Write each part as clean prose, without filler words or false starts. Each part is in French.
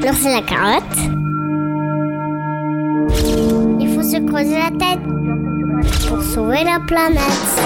L'ours et la carotte. Il faut se creuser la tête pour sauver la planète.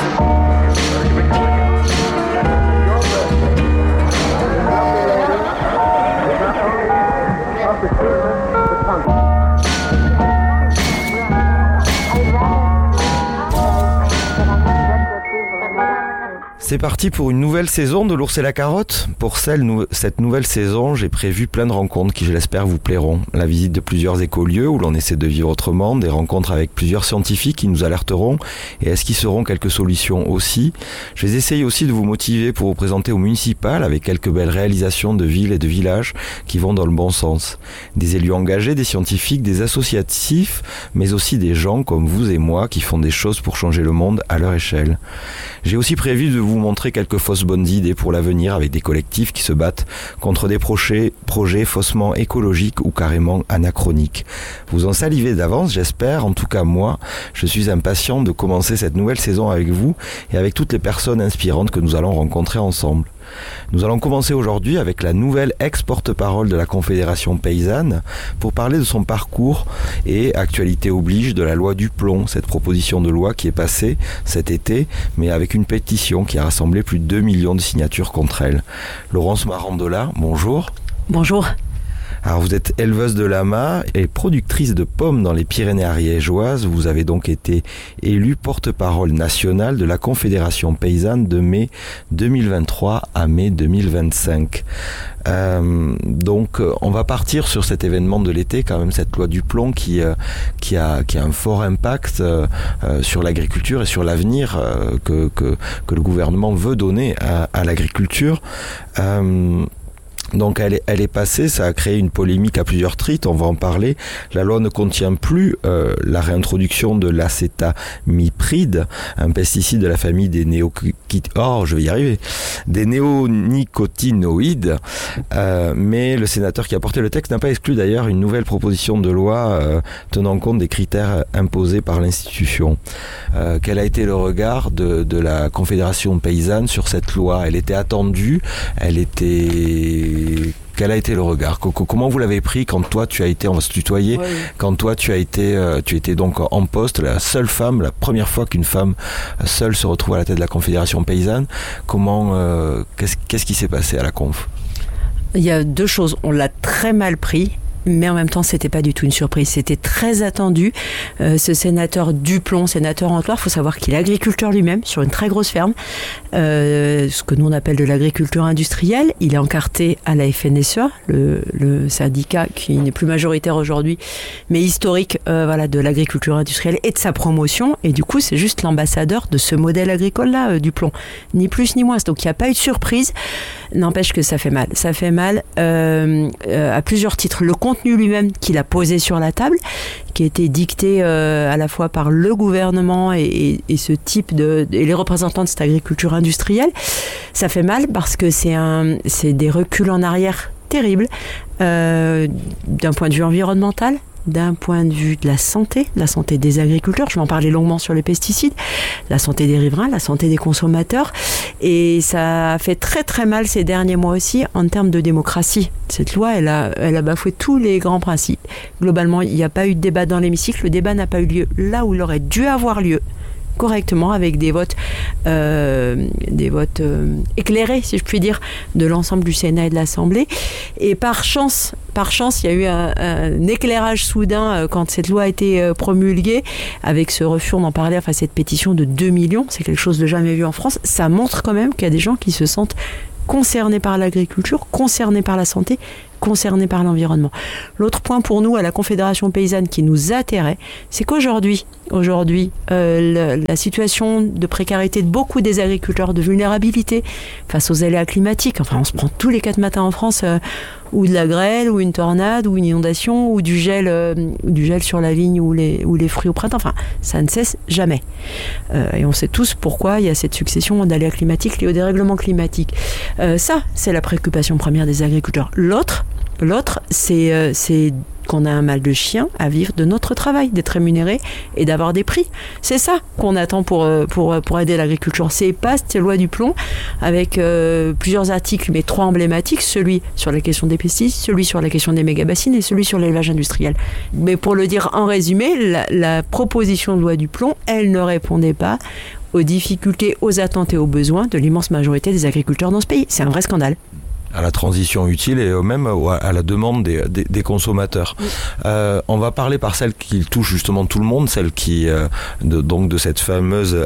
C'est parti pour une nouvelle saison de l'ours et la carotte. Pour cette nouvelle saison, j'ai prévu plein de rencontres qui, je l'espère, vous plairont. La visite de plusieurs écolieux où l'on essaie de vivre autrement, des rencontres avec plusieurs scientifiques qui nous alerteront et est-ce qu'ils seront quelques solutions aussi. Je vais essayer aussi de vous motiver pour vous présenter au municipal avec quelques belles réalisations de villes et de villages qui vont dans le bon sens. Des élus engagés, des scientifiques, des associatifs, mais aussi des gens comme vous et moi qui font des choses pour changer le monde à leur échelle. J'ai aussi prévu de vous montrer quelques fausses bonnes idées pour l'avenir avec des collectifs qui se battent contre des projets faussement écologiques ou carrément anachroniques. Vous en salivez d'avance, j'espère. En tout cas, moi, je suis impatient de commencer cette nouvelle saison avec vous et avec toutes les personnes inspirantes que nous allons rencontrer ensemble. Nous allons commencer aujourd'hui avec la nouvelle ex-porte-parole de la Confédération paysanne pour parler de son parcours et actualité oblige de la loi du plomb, cette proposition de loi qui est passée cet été, mais avec une pétition qui a rassemblé plus de 2 millions de signatures contre elle. Laurence Marandola, bonjour. Bonjour. Alors vous êtes éleveuse de lamas et productrice de pommes dans les Pyrénées ariégeoises. Vous avez donc été élue porte-parole nationale de la Confédération paysanne de mai 2023 à mai 2025. Donc on va partir sur cet événement de l'été, quand même, cette loi du plomb qui a un fort impact sur l'agriculture et sur l'avenir que le gouvernement veut donner à l'agriculture. Donc elle est passée, ça a créé une polémique à plusieurs titres, on va en parler. La loi ne contient plus la réintroduction de l'acétamipride, un pesticide de la famille des néonicotinoïdes. Mais le sénateur qui a porté le texte n'a pas exclu d'ailleurs une nouvelle proposition de loi tenant compte des critères imposés par l'institution. Quel a été le regard de la Confédération paysanne sur cette loi ? Elle était attendue, quel a été le regard ? Comment vous l'avez pris quand toi tu as été, on va se tutoyer, oui. Quand toi tu étais donc en poste, la seule femme, la première fois qu'une femme seule se retrouve à la tête de la Confédération paysanne, qu'est-ce qui s'est passé à la conf ? Il y a deux choses, on l'a très mal pris. Mais en même temps, c'était pas du tout une surprise. C'était très attendu. Ce sénateur Duplon, sénateur en Loire, il faut savoir qu'il est agriculteur lui-même sur une très grosse ferme, ce que nous on appelle de l'agriculture industrielle. Il est encarté à la FNSE, le syndicat qui n'est plus majoritaire aujourd'hui, mais historique, de l'agriculture industrielle et de sa promotion. Et du coup, c'est juste l'ambassadeur de ce modèle agricole-là, Duplon, ni plus ni moins. Donc, il n'y a pas eu de surprise. N'empêche que ça fait mal. Ça fait mal à plusieurs titres. Le contenu lui-même qu'il a posé sur la table, qui a été dicté à la fois par le gouvernement et ce type et les représentants de cette agriculture industrielle, ça fait mal parce que c'est des reculs en arrière terribles d'un point de vue environnemental, d'un point de vue de la santé des agriculteurs, je vais en parler longuement sur les pesticides, la santé des riverains, la santé des consommateurs, et ça fait très très mal ces derniers mois aussi en termes de démocratie. Cette loi, elle a bafoué tous les grands principes. Globalement, il n'y a pas eu de débat dans l'hémicycle, le débat n'a pas eu lieu là où il aurait dû avoir lieu, correctement, avec des votes éclairés, si je puis dire, de l'ensemble du Sénat et de l'Assemblée. Et par chance, il y a eu un éclairage soudain quand cette loi a été promulguée, avec ce refus, on en parlait, cette pétition de 2 millions, c'est quelque chose de jamais vu en France. Ça montre quand même qu'il y a des gens qui se sentent concernés par l'agriculture, concernés par la santé, concernés par l'environnement. L'autre point pour nous, à la Confédération paysanne, qui nous atterrait, c'est qu'aujourd'hui, la situation de précarité de beaucoup des agriculteurs, de vulnérabilité face aux aléas climatiques, on se prend tous les 4 matins en France ou de la grêle, ou une tornade, ou une inondation, ou du gel sur la vigne ou les fruits au printemps. Ça ne cesse jamais. Et on sait tous pourquoi il y a cette succession d'aléas climatiques liés au dérèglement climatique. Ça, c'est la préoccupation première des agriculteurs. L'autre, c'est qu'on a un mal de chien à vivre de notre travail, d'être rémunéré et d'avoir des prix. C'est ça qu'on attend pour aider l'agriculture. C'est pas cette loi du plomb avec plusieurs articles, mais 3 emblématiques, celui sur la question des pesticides, celui sur la question des méga-bassines et celui sur l'élevage industriel. Mais pour le dire en résumé, la proposition de loi du plomb, elle ne répondait pas aux difficultés, aux attentes et aux besoins de l'immense majorité des agriculteurs dans ce pays. C'est un vrai scandale. À la transition utile et même à la demande des consommateurs. On va parler par celle qui touche justement tout le monde, celle qui de cette fameuse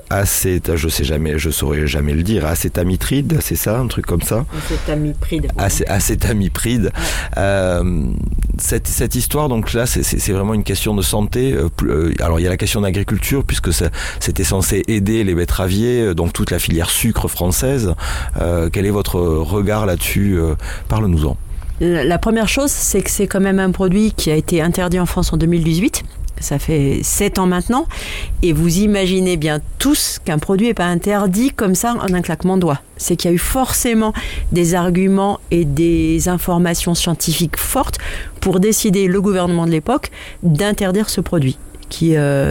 je saurais jamais le dire, acétamipride, c'est ça, un truc comme ça. Acétamipride. Cette histoire, donc là, c'est vraiment une question de santé. Alors il y a la question d'agriculture puisque c'était censé aider les betteraviers, donc toute la filière sucre française. Quel est votre regard là-dessus? Parle-nous-en. La première chose, c'est que c'est quand même un produit qui a été interdit en France en 2018. Ça fait 7 ans maintenant. Et vous imaginez bien tous qu'un produit n'est pas interdit comme ça en un claquement de doigts. C'est qu'il y a eu forcément des arguments et des informations scientifiques fortes pour décider, le gouvernement de l'époque, d'interdire ce produit. Qui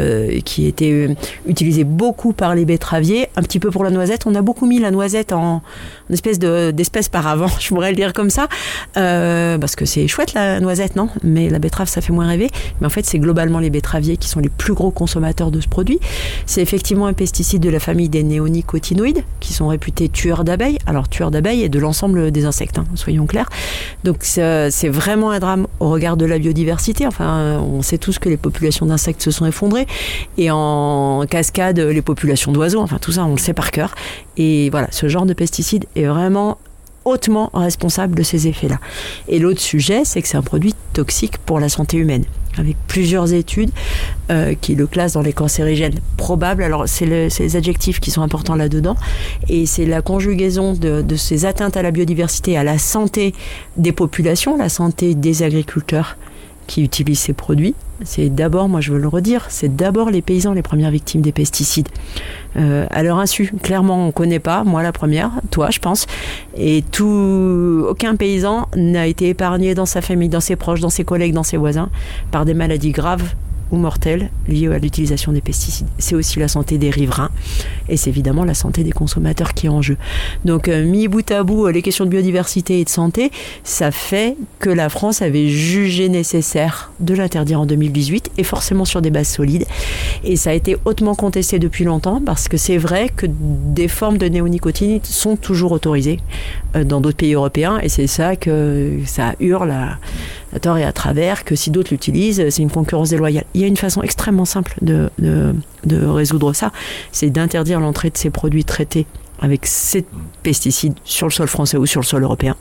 était utilisé beaucoup par les betteraviers, un petit peu pour la noisette. On a beaucoup mis la noisette en espèce d'espèce paravent, je pourrais le dire comme ça, parce que c'est chouette la noisette, non ? Mais la betterave, ça fait moins rêver. Mais en fait, c'est globalement les betteraviers qui sont les plus gros consommateurs de ce produit. C'est effectivement un pesticide de la famille des néonicotinoïdes, qui sont réputés tueurs d'abeilles. Alors, tueurs d'abeilles et de l'ensemble des insectes, soyons clairs. Donc, c'est vraiment un drame au regard de la biodiversité. Enfin, on sait tous que les populations d'insectes se sont effondrées et en cascade les populations d'oiseaux, enfin tout ça on le sait par cœur, et voilà, ce genre de pesticide est vraiment hautement responsable de ces effets-là. Et l'autre sujet, c'est que c'est un produit toxique pour la santé humaine, avec plusieurs études qui le classent dans les cancérigènes probables. Alors c'est les adjectifs qui sont importants là-dedans, et c'est la conjugaison de ces atteintes à la biodiversité, à la santé des populations, la santé des agriculteurs qui utilisent ces produits. C'est d'abord, moi je veux le redire, c'est d'abord les paysans les premières victimes des pesticides. À leur insu, clairement on ne connaît pas, moi la première, toi je pense, et aucun paysan n'a été épargné dans sa famille, dans ses proches, dans ses collègues, dans ses voisins, par des maladies graves ou mortelles liées à l'utilisation des pesticides. C'est aussi la santé des riverains et c'est évidemment la santé des consommateurs qui est en jeu. Donc mis bout à bout les questions de biodiversité et de santé, ça fait que la France avait jugé nécessaire de l'interdire en 2018 et forcément sur des bases solides, et ça a été hautement contesté depuis longtemps parce que c'est vrai que des formes de néonicotinoïdes sont toujours autorisées dans d'autres pays européens, et c'est ça que ça hurle à tort et à travers que si d'autres l'utilisent, c'est une concurrence déloyale. Il y a une façon extrêmement simple de résoudre ça, c'est d'interdire l'entrée de ces produits traités avec ces pesticides sur le sol français ou sur le sol européen.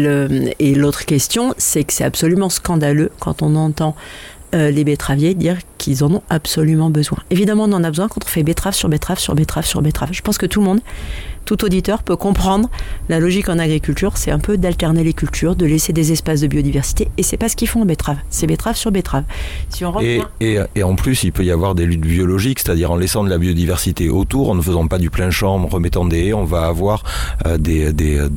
Et l'autre question, c'est que c'est absolument scandaleux quand on entend les betteraviers dire qu'ils en ont absolument besoin. Évidemment, on en a besoin quand on fait betterave sur betterave sur betterave sur betterave. Je pense que tout auditeur peut comprendre la logique en agriculture, c'est un peu d'alterner les cultures, de laisser des espaces de biodiversité, et c'est pas ce qu'ils font en betterave, c'est betterave sur betterave. Si on revient... et en plus, il peut y avoir des luttes biologiques, c'est-à-dire en laissant de la biodiversité autour, en ne faisant pas du plein champ, en remettant des haies, on va avoir des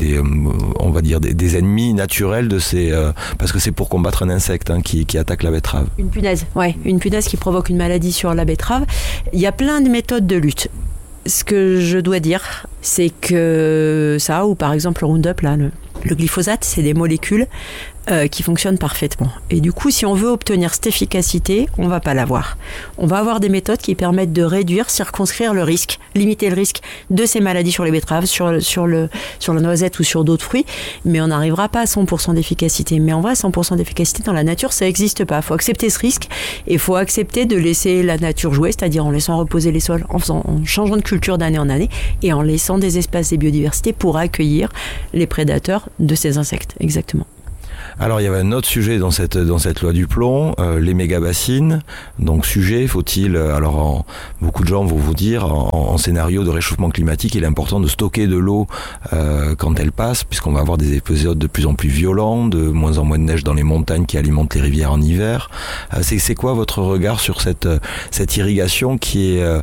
ennemis naturels de ces... parce que c'est pour combattre un insecte qui attaque la betterave. Une punaise qui provoque une maladie sur la betterave. Il y a plein de méthodes de lutte. Ce que je dois dire, c'est que ça, ou par exemple le Roundup, là, le glyphosate, c'est des molécules qui fonctionnent parfaitement. Et du coup, si on veut obtenir cette efficacité, on ne va pas l'avoir. On va avoir des méthodes qui permettent de réduire, circonscrire le risque, limiter le risque de ces maladies sur les betteraves, sur la noisette ou sur d'autres fruits, mais on n'arrivera pas à 100% d'efficacité. Mais en vrai, 100% d'efficacité dans la nature, ça n'existe pas. Il faut accepter ce risque et il faut accepter de laisser la nature jouer, c'est-à-dire en laissant reposer les sols, en changeant de culture d'année en année et en laissant des espaces de biodiversité pour accueillir les prédateurs de ces insectes. Exactement. Alors il y avait un autre sujet dans cette loi du plomb, les méga-bassines. Donc sujet, faut-il, beaucoup de gens vont vous dire, en scénario de réchauffement climatique, il est important de stocker de l'eau quand elle passe, puisqu'on va avoir des épisodes de plus en plus violents, de moins en moins de neige dans les montagnes qui alimentent les rivières en hiver. C'est quoi votre regard sur cette irrigation qui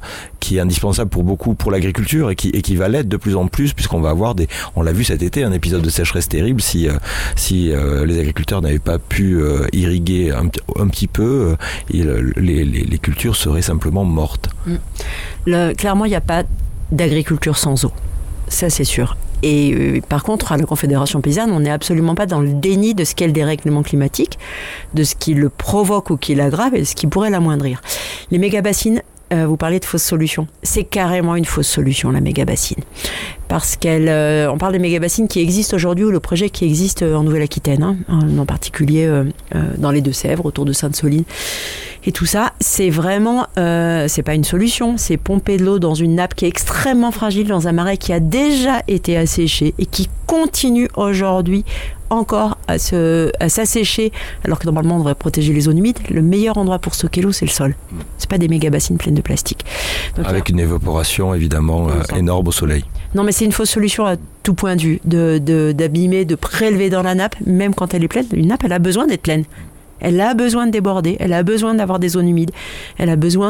qui est indispensable pour beaucoup pour l'agriculture et qui va l'être de plus en plus, puisqu'on va avoir on l'a vu cet été, un épisode de sécheresse terrible. Si les agriculteurs n'avaient pas pu irriguer un petit peu, les cultures seraient simplement mortes. Clairement, il n'y a pas d'agriculture sans eau. Ça, c'est sûr. Et par contre, à la Confédération paysanne, on n'est absolument pas dans le déni de ce qu'est le dérèglement climatique, de ce qui le provoque ou qui l'aggrave et de ce qui pourrait l'amoindrir. Les méga-bassines, vous parlez de fausses solutions. C'est carrément une fausse solution, la méga-bassine. Parce on parle des méga-bassines qui existent aujourd'hui, ou le projet qui existe en Nouvelle-Aquitaine, en particulier dans les Deux-Sèvres, autour de Sainte-Soline. Et tout ça, c'est vraiment, c'est pas une solution, c'est pomper de l'eau dans une nappe qui est extrêmement fragile, dans un marais qui a déjà été asséché et qui continue aujourd'hui encore à s'assécher, alors que normalement on devrait protéger les zones humides. Le meilleur endroit pour stocker l'eau, c'est le sol. C'est pas des méga-bassines pleines de plastique. Donc, avec une évaporation évidemment énorme au soleil. Non, mais c'est une fausse solution à tout point de vue, d'abîmer, de prélever dans la nappe, même quand elle est pleine. Une nappe, elle a besoin d'être pleine. Elle a besoin de déborder, elle a besoin d'avoir des zones humides, elle a besoin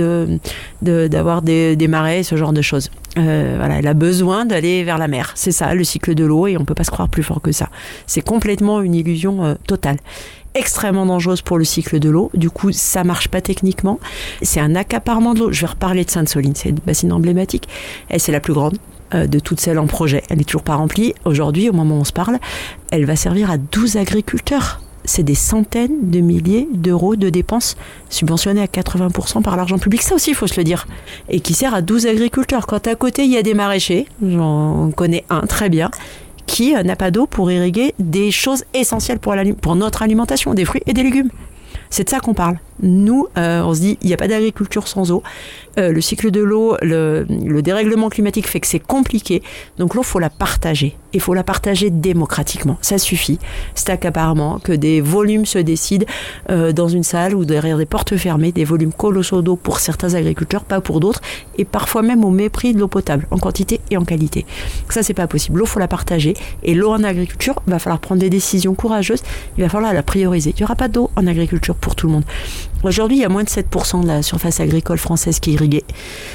d'avoir des marais, ce genre de choses. Elle a besoin d'aller vers la mer. C'est ça, le cycle de l'eau, et on ne peut pas se croire plus fort que ça. C'est complètement une illusion totale. Extrêmement dangereuse pour le cycle de l'eau. Du coup, ça marche pas techniquement. C'est un accaparement de l'eau. Je vais reparler de Sainte-Soline, c'est une bassine emblématique. Elle, c'est la plus grande de toutes celles en projet. Elle n'est toujours pas remplie. Aujourd'hui, au moment où on se parle, elle va servir à 12 agriculteurs. C'est des centaines de milliers d'euros de dépenses subventionnées à 80% par l'argent public. Ça aussi, il faut se le dire. Et qui sert à 12 agriculteurs. Quand à côté, il y a des maraîchers, j'en connais un très bien, qui n'a pas d'eau pour irriguer des choses essentielles pour notre alimentation, des fruits et des légumes. C'est de ça qu'on parle. Nous, on se dit, il n'y a pas d'agriculture sans eau. Le cycle de l'eau, le dérèglement climatique fait que c'est compliqué. Donc l'eau, il faut la partager. Il faut la partager démocratiquement. Ça suffit. C'est accaparement que des volumes se décident dans une salle ou derrière des portes fermées, des volumes colossaux d'eau pour certains agriculteurs, pas pour d'autres, et parfois même au mépris de l'eau potable, en quantité et en qualité. Ça, c'est pas possible. L'eau, il faut la partager. Et l'eau en agriculture, il va falloir prendre des décisions courageuses. Il va falloir la prioriser. Il n'y aura pas d'eau en agriculture pour tout le monde. Aujourd'hui, il y a moins de 7% de la surface agricole française qui est irriguée.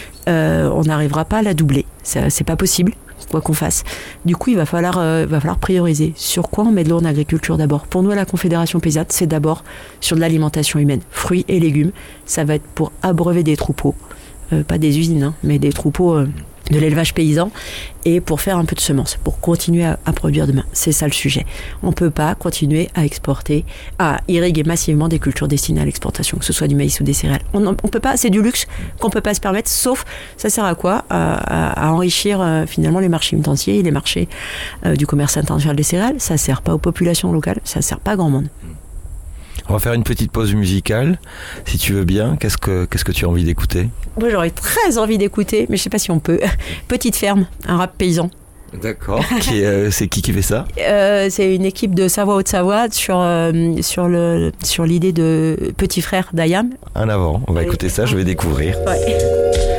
On n'arrivera pas à la doubler. C'est pas possible, quoi qu'on fasse. Du coup, il va falloir prioriser. Sur quoi on met de l'eau en agriculture d'abord ? Pour nous, à la Confédération paysanne, c'est d'abord sur de l'alimentation humaine. Fruits et légumes, ça va être pour abreuver des troupeaux. Pas des usines, mais des troupeaux de l'élevage paysan, et pour faire un peu de semences, pour continuer à produire demain. C'est ça le sujet. On ne peut pas continuer à exporter, à irriguer massivement des cultures destinées à l'exportation, que ce soit du maïs ou des céréales. On peut pas, c'est du luxe qu'on ne peut pas se permettre, sauf, ça sert à quoi ? À enrichir finalement les marchés humanitaires et les marchés du commerce international des céréales. Ça ne sert pas aux populations locales, ça ne sert pas à grand monde. On va faire une petite pause musicale, si tu veux bien. Qu'est-ce que tu as envie d'écouter ? Moi, j'aurais très envie d'écouter, mais je ne sais pas si on peut. Petite Ferme, un rap paysan. D'accord. C'est qui fait ça ? C'est une équipe de Savoie-Haute-Savoie sur l'idée de Petit Frère d'Ayam. En avant, on va écouter ça, je vais découvrir. Ouais.